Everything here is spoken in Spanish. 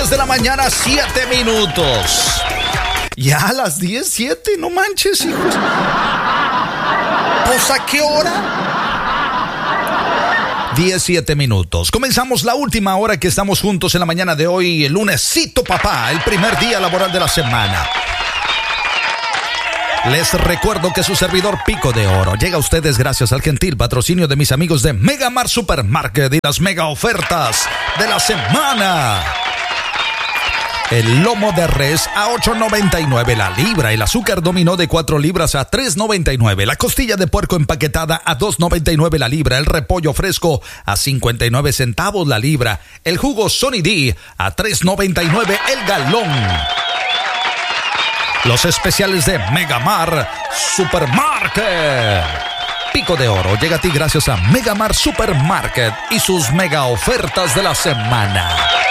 10 de la mañana, 7 minutos. Ya a las 10, 7, no manches, hijos. Pues ¿a qué hora? 17 minutos. Comenzamos la última hora que estamos juntos en la mañana de hoy, el lunesito, papá, el primer día laboral de la semana. Les recuerdo que su servidor Pico de Oro llega a ustedes gracias al gentil patrocinio de mis amigos de Megamart Supermarket y las mega ofertas de la semana. El lomo de res a $8.99 la libra, el azúcar dominó de 4 libras a $3.99, la costilla de puerco empaquetada a $2.99 la libra, el repollo fresco a 59 centavos la libra, el jugo Sonny D a $3.99 el galón. Los especiales de Megamart Supermarket. Pico de Oro llega a ti gracias a Megamart Supermarket y sus mega ofertas de la semana.